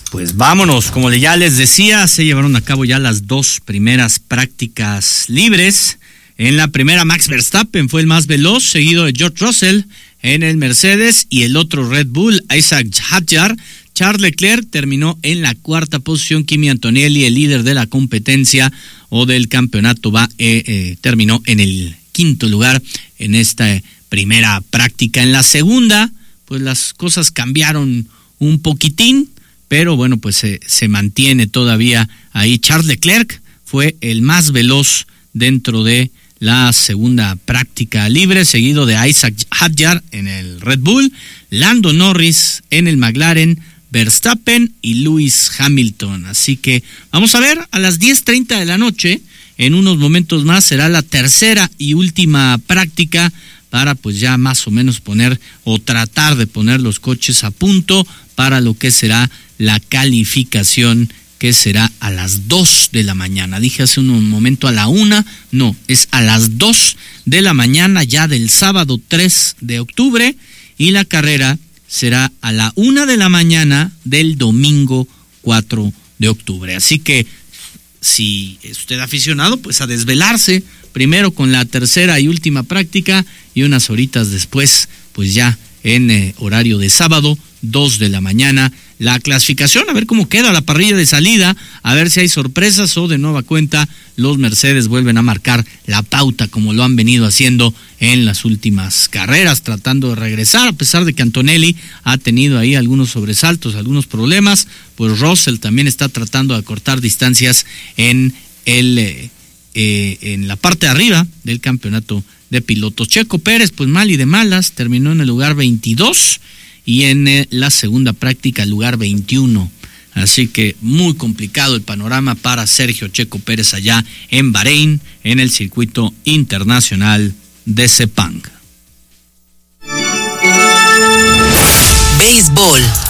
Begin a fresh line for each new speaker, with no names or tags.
Pues vámonos, como ya les decía, se llevaron a cabo ya las dos primeras prácticas libres. En la primera, Max Verstappen fue el más veloz, seguido de George Russell en el Mercedes y el otro Red Bull, Isaac Hadjar. Charles Leclerc terminó en la cuarta posición. Kimi Antonelli, el líder de la competencia o del campeonato, terminó en el quinto lugar en esta primera práctica. En la segunda, pues las cosas cambiaron un poquitín, pero bueno, pues se mantiene todavía ahí. Charles Leclerc fue el más veloz dentro de la segunda práctica libre, seguido de Isaac Hadjar en el Red Bull, Lando Norris en el McLaren, Verstappen y Lewis Hamilton. Así que vamos a ver, a las 10:30 de la noche, en unos momentos más, será la tercera y última práctica para pues ya más o menos poner o tratar de poner los coches a punto para lo que será la calificación, que será a las 2 de la mañana. Dije hace un momento a la 1, no, es a las 2 de la mañana ya del sábado 3 de octubre y la carrera será a la 1 de la mañana del domingo 4 de octubre. Así que si es usted aficionado, pues a desvelarse primero con la tercera y última práctica y unas horitas después, pues ya en horario de sábado, 2 de la mañana, la clasificación, a ver cómo queda la parrilla de salida, a ver si hay sorpresas o de nueva cuenta los Mercedes vuelven a marcar la pauta como lo han venido haciendo en las últimas carreras, tratando de regresar, a pesar de que Antonelli ha tenido ahí algunos sobresaltos, algunos problemas, pues Russell también está tratando de acortar distancias en la parte de arriba del campeonato de pilotos. Checo Pérez, pues mal y de malas, terminó en el lugar 22 y en la segunda práctica el lugar 21. Así que muy complicado el panorama para Sergio Checo Pérez allá en Bahrein, en el circuito internacional de Sepang.
Béisbol.